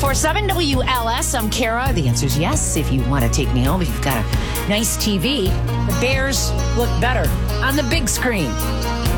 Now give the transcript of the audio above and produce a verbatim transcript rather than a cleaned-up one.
four seven W L S. I'm Kara. The answer is yes. If you want to take me home, if you've got a nice T V, the Bears look better on the big screen.